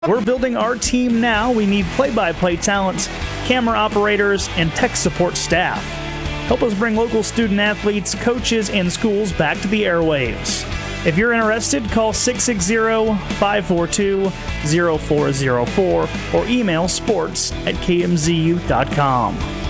We're building our team now. We need play-by-play talent, camera operators, and tech support staff. Help us bring local student-athletes, coaches, and schools back to the airwaves. If you're interested, call 660-542-0404 or email sports@kmzu.com.